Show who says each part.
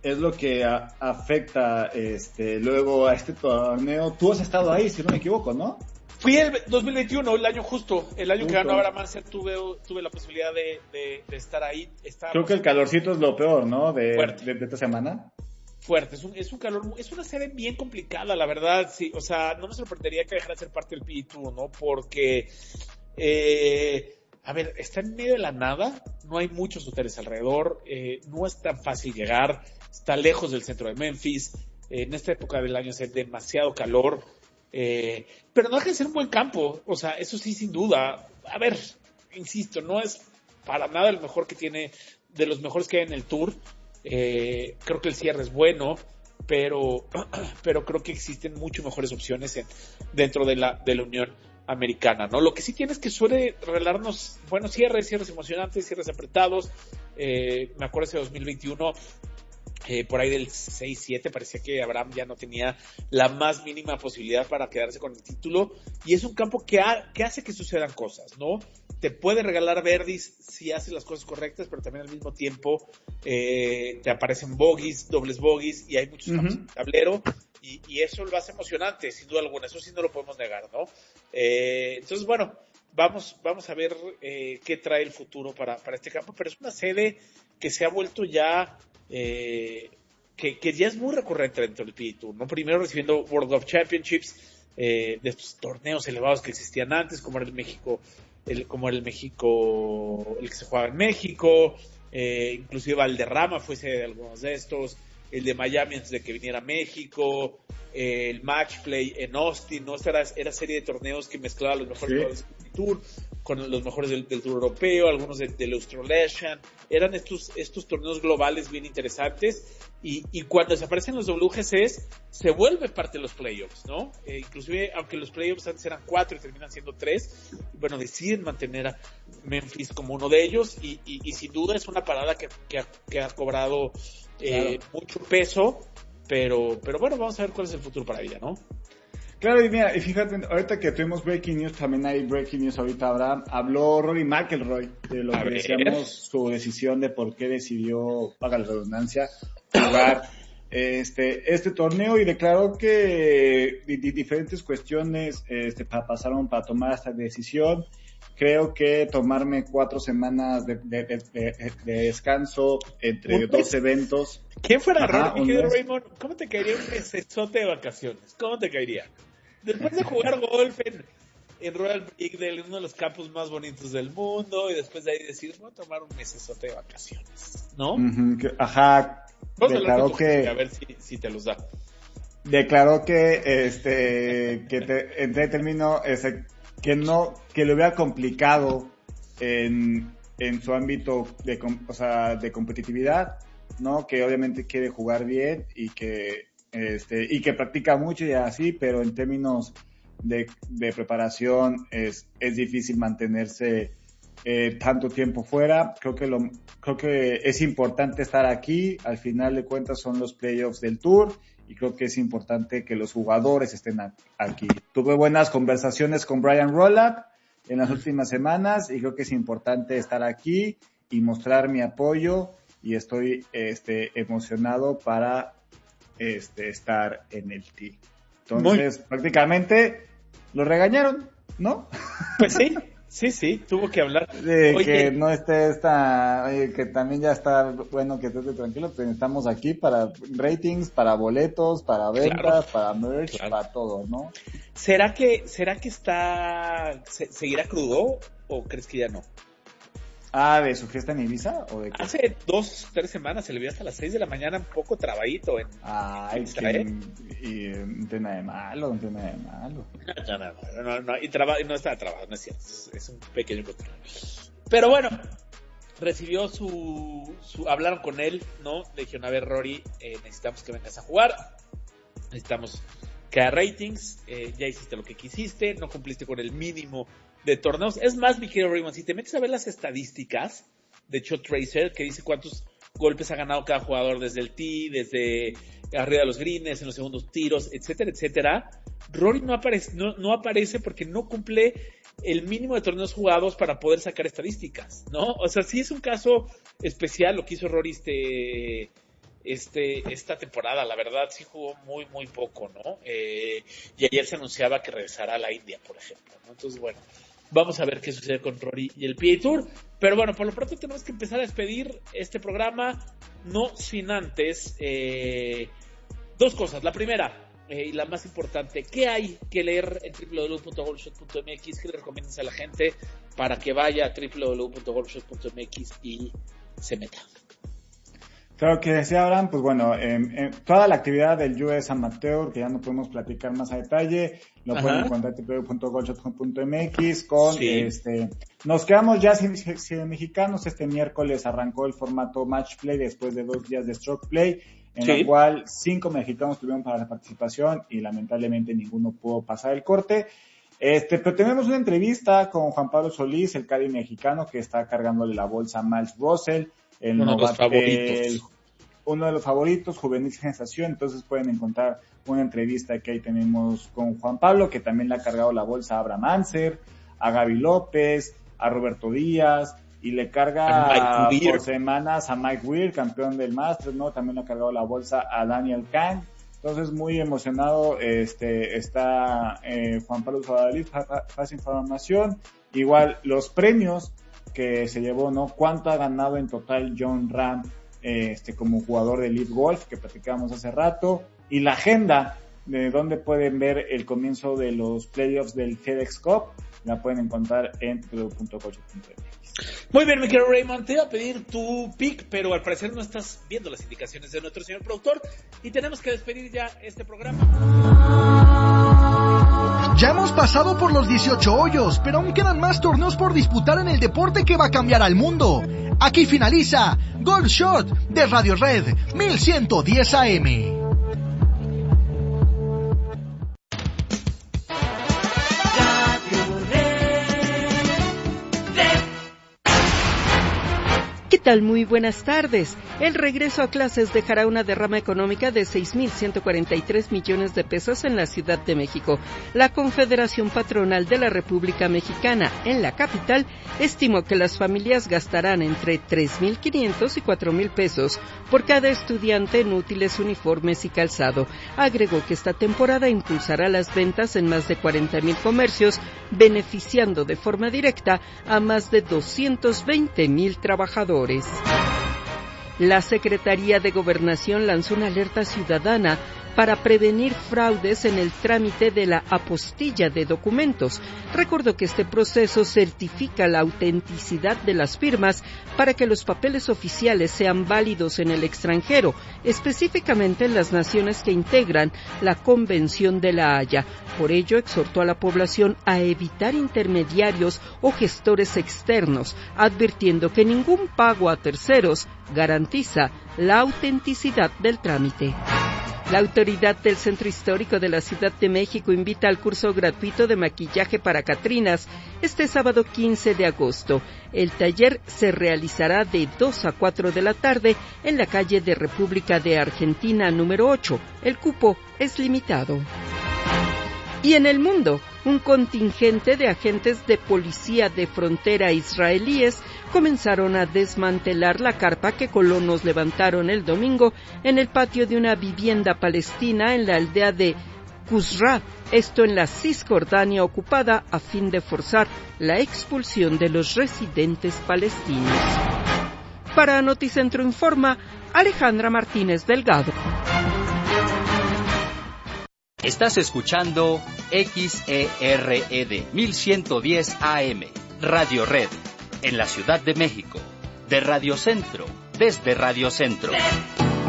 Speaker 1: es lo que afecta luego a este torneo. Tú has estado ahí, si no me equivoco, ¿no?
Speaker 2: Fui el 2021, el año que ganó Bramancia, tuve la posibilidad de estar ahí.
Speaker 1: Creo que el calorcito es lo peor, ¿no? De esta semana.
Speaker 2: Fuerte, es un calor, es una sede bien complicada, la verdad, sí, o sea, no me sorprendería que dejara de ser parte del PG2, ¿no? Porque, a ver, está en medio de la nada, no hay muchos hoteles alrededor, no es tan fácil llegar, está lejos del centro de Memphis, en esta época del año hace demasiado calor, pero no deja de ser un buen campo, o sea, eso sí, sin duda. A ver, insisto, no es para nada el mejor que tiene, de los mejores que hay en el Tour. Creo que el cierre es bueno, pero creo que existen mucho mejores opciones dentro de la Unión Americana, ¿no? Lo que sí tiene es que suele regalarnos buenos cierres emocionantes, cierres apretados. Me acuerdo ese 2021, por ahí del 6-7, parecía que Abraham ya no tenía la más mínima posibilidad para quedarse con el título, y es un campo que hace que sucedan cosas, ¿no? Te puede regalar birdies si haces las cosas correctas, pero también al mismo tiempo te aparecen bogies, dobles bogies, y hay muchos campos en tablero, y eso lo hace emocionante, sin duda alguna, eso sí no lo podemos negar, ¿no? Entonces, bueno, vamos a ver qué trae el futuro para este campo, pero es una sede que se ha vuelto ya, que ya es muy recurrente dentro del PGA Tour, ¿no? Primero recibiendo World of Championships, de estos torneos elevados que existían antes, como era el México, el que se jugaba en México, inclusive Valderrama fue sede de algunos de estos, el de Miami antes de que viniera a México, el Match Play en Austin, ¿no? Esta era serie de torneos que mezclaba los mejores jugadores del Tour con los mejores del Tour Europeo, algunos del Australasian. Eran estos torneos globales bien interesantes, y cuando desaparecen los WGCs se vuelve parte de los playoffs, ¿no? Inclusive, aunque los playoffs antes eran 4 y terminan siendo 3, bueno, deciden mantener a Memphis como uno de ellos, y sin duda es una parada que ha cobrado mucho peso, pero bueno, vamos a ver cuál es el futuro para ella, ¿no?
Speaker 1: Claro, y mira, y fíjate, ahorita que tuvimos Breaking News, también hay Breaking News ahorita, Abraham, habló Rory McIlroy de lo que decíamos, su decisión de por qué decidió, paga la redundancia, jugar este torneo, y declaró que diferentes cuestiones pasaron para tomar esta decisión. Creo que tomarme 4 semanas de descanso entre dos eventos.
Speaker 2: ¿Quién fuera Rory? Raymond, ¿cómo te caería un mesesote de vacaciones? ¿Cómo te caería? Después de jugar golf en Royal Brickdale, en uno de los campos más bonitos del mundo, y después de ahí decir, voy a tomar un mesesote de vacaciones, ¿no?
Speaker 1: Ajá.
Speaker 2: Vamos declaró a ver si te los da.
Speaker 1: Declaró que entre término que lo hubiera complicado en su ámbito de competitividad, ¿no? Que obviamente quiere jugar bien y que practica mucho y así, pero en términos de preparación es difícil mantenerse tanto tiempo fuera. Creo que es importante estar aquí. Al final de cuentas son los playoffs del Tour, y creo que es importante que los jugadores estén aquí. Tuve buenas conversaciones con Brian Rolapp en las últimas semanas, y creo que es importante estar aquí y mostrar mi apoyo, y estoy emocionado para estar en el team. Entonces, prácticamente lo regañaron, ¿no?
Speaker 2: Pues sí, tuvo que hablar.
Speaker 1: Oye, que no esté que también ya está bueno que estés tranquilo, pero estamos aquí para ratings, para boletos, para ventas, para merch, para todo, ¿no?
Speaker 2: ¿Será que seguirá crudo, o crees que ya no?
Speaker 1: ¿De su fiesta en Ibiza? ¿O de qué?
Speaker 2: Hace 2-3 semanas se le vio hasta las 6 de la mañana un poco trabadito en
Speaker 1: y no tiene nada de malo.
Speaker 2: No, no está trabado, no es cierto, es un pequeño control. Pero bueno, recibió hablaron con él, ¿no? Le dijeron, a ver, Rory, necesitamos que vengas a jugar, necesitamos que haya ratings, ya hiciste lo que quisiste, no cumpliste con el mínimo de torneos. Es más, mi querido Raymond, si te metes a ver las estadísticas de Shot Tracer, que dice cuántos golpes ha ganado cada jugador desde el tee, desde arriba de los greens, en los segundos tiros, etcétera, etcétera, Rory no aparece porque no cumple el mínimo de torneos jugados para poder sacar estadísticas, ¿no? O sea, sí es un caso especial lo que hizo Rory esta temporada. La verdad sí jugó muy, muy poco, ¿no? Y ayer se anunciaba que regresará a la India, por ejemplo, ¿no? Entonces, bueno, vamos a ver qué sucede con Rory y el PGA Tour. Pero bueno, por lo pronto tenemos que empezar a despedir este programa, no sin antes dos cosas. La primera, y la más importante, ¿qué hay que leer en www.golfshot.mx? ¿Qué le recomiendas a la gente para que vaya a www.golfshot.mx y se meta?
Speaker 1: Claro que decía Abraham, pues bueno, toda la actividad del US Amateur, que ya no podemos platicar más a detalle, lo pueden encontrar en www.golfshot.mx con
Speaker 2: Sí.
Speaker 1: Nos quedamos ya sin mexicanos. Este miércoles arrancó el formato Match Play después de 2 días de Stroke Play, en la cual 5 mexicanos tuvieron para la participación y lamentablemente ninguno pudo pasar el corte. Pero tenemos una entrevista con Juan Pablo Solís, el caddy mexicano que está cargándole la bolsa a Miles Russell, uno de los favoritos, juvenil sensación. Entonces pueden encontrar una entrevista que ahí tenemos con Juan Pablo, que también le ha cargado la bolsa a Abraham Anser, a Gaby López, a Roberto Díaz, y le carga por semanas a Mike Weir, campeón del Masters, ¿no? También le ha cargado la bolsa a Daniel Kahn. Entonces muy emocionado está Juan Pablo Solís, fácil información. Igual los premios que se llevó, ¿no? ¿Cuánto ha ganado en total Jon Rahm como jugador de Elite Golf, que platicábamos hace rato? Y la agenda de donde pueden ver el comienzo de los playoffs del FedEx Cup, la pueden encontrar en www.golfshot.mx.
Speaker 2: Muy bien, mi querido Raymond, te iba a pedir tu pick, pero al parecer no estás viendo las indicaciones de nuestro señor productor y tenemos que despedir ya este programa.
Speaker 3: Ya hemos pasado por los 18 hoyos, pero aún quedan más torneos por disputar en el deporte que va a cambiar al mundo. Aquí finaliza Golf Shot de Radio Red 1110 AM.
Speaker 4: ¿Qué tal? Muy buenas tardes. El regreso a clases dejará una derrama económica de 6,143 millones de pesos en la Ciudad de México. La Confederación Patronal de la República Mexicana, en la capital, estimó que las familias gastarán entre 3,500 y 4,000 pesos por cada estudiante en útiles, uniformes y calzado. Agregó que esta temporada impulsará las ventas en más de 40,000 comercios, beneficiando de forma directa a más de 220,000 trabajadores. La Secretaría de Gobernación lanzó una alerta ciudadana para prevenir fraudes en el trámite de la apostilla de documentos. Recordó que este proceso certifica la autenticidad de las firmas para que los papeles oficiales sean válidos en el extranjero, específicamente en las naciones que integran la Convención de La Haya. Por ello, exhortó a la población a evitar intermediarios o gestores externos, advirtiendo que ningún pago a terceros garantiza la autenticidad del trámite. La autoridad del Centro Histórico de la Ciudad de México invita al curso gratuito de maquillaje para catrinas este sábado 15 de agosto. El taller se realizará de 2 a 4 de la tarde en la calle de República de Argentina número 8. El cupo es limitado. Y en el mundo, un contingente de agentes de policía de frontera israelíes comenzaron a desmantelar la carpa que colonos levantaron el domingo en el patio de una vivienda palestina en la aldea de Qusra, esto en la Cisjordania ocupada, a fin de forzar la expulsión de los residentes palestinos. Para Noticentro Informa, Alejandra Martínez Delgado.
Speaker 5: Estás escuchando XERED 1110 AM, Radio Red, en la Ciudad de México, de Radio Centro, desde Radio Centro.